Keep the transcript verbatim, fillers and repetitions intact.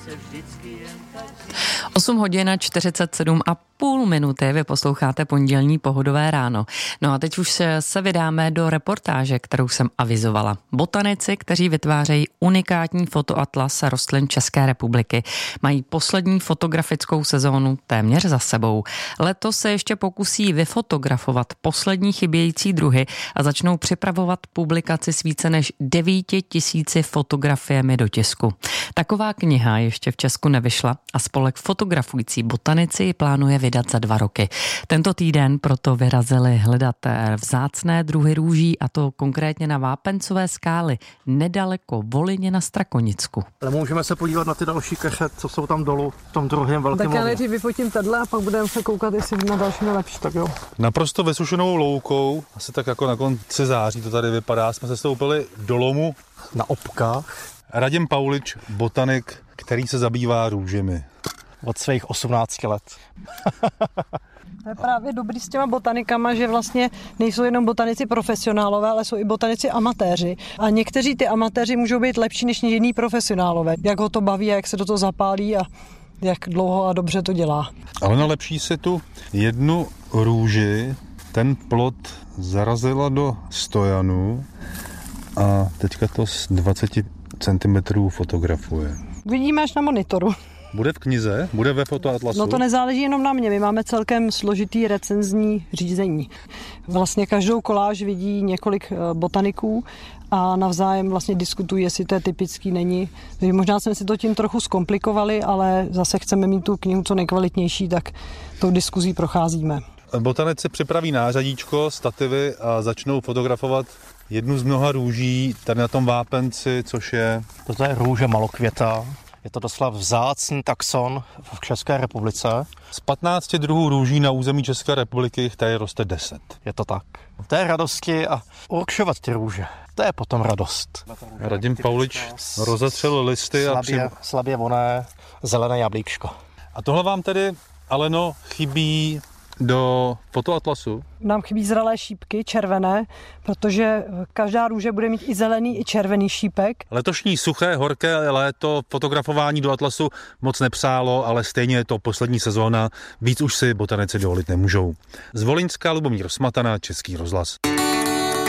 osm hodin a čtyřicet sedm a půl minuty, vy posloucháte pondělní Pohodové ráno. No a teď už se vydáme do reportáže, kterou jsem avizovala. Botanici, kteří vytvářejí unikátní fotoatlas rostlin České republiky, mají poslední fotografickou sezónu téměř za sebou. Letos se ještě pokusí vyfotografovat poslední chybějící druhy a začnou připravovat publikaci s více než devíti tisíci fotografiemi do tisku. Taková kniha ještě v Česku nevyšla a spolek Fotografující botanici ji plánuje vydat za dva roky. Tento týden proto vyrazili hledat vzácné druhy růží, a to konkrétně na Vápencové skály nedaleko Volyně na Strakonicku. Ale můžeme se podívat na ty další keře, co jsou tam dolů v tom druhém velkém. Tak já nejdřív vyfotím tadle a pak budeme se koukat, jestli na další lepší. Tak jo. Naprosto vysušenou loukou, asi tak jako na konci září to tady vypadá, jsme se stoupili do lomu na Opkách. Radim Paulič, botanik, který se zabývá růžemi. Od svých osmnácti let. To je právě dobrý s těma botanikama, že vlastně nejsou jenom botanici profesionálové, ale jsou i botanici amatéři. A někteří ty amatéři můžou být lepší než jiní profesionálové. Jak ho to baví a jak se do toho zapálí a jak dlouho a dobře to dělá. Ale nalepší si tu jednu růži, ten plod zarazila do stojanu a teďka to z dvaceti centimetrů fotografuje. Vidíme až na monitoru. Bude v knize? Bude ve fotoatlasu? No to nezáleží jenom na mě. My máme celkem složitý recenzní řízení. Vlastně každou koláž vidí několik botaniků a navzájem vlastně diskutují, jestli to je typický, není. Takže možná jsme si to tím trochu zkomplikovali, ale zase chceme mít tu knihu co nejkvalitnější, tak tou diskuzí procházíme. Botanici připraví nářadíčko, stativy a začnou fotografovat jednu z mnoha růží tady na tom vápenci, což je... Toto je růže malokvěta. Je to doslova vzácný taxon v České republice. Z patnácti druhů růží na území České republiky tady roste deset. Je to tak. To je radosti a určovat ty růže. To je potom radost. Radim Paulič rozatřel listy slabě, a při... slabě voné zelené jablíčko. A tohle vám tedy, Aleno, chybí do fotoatlasu? Nám chybí zralé šípky, červené, protože každá růže bude mít i zelený, i červený šípek. Letošní suché, horké léto fotografování do atlasu moc nepřálo, ale stejně je to poslední sezóna, víc už si botanici dovolit nemůžou. Z Volyňska Lubomír Smatana, Český rozhlas.